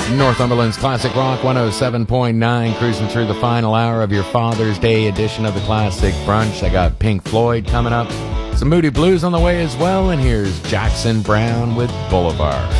Northumberland's Classic Rock 107.9, cruising through the final hour of your Father's Day edition of the Classic Brunch. I got Pink Floyd coming up, some Moody Blues on the way as well, and here's Jackson Browne with Boulevard.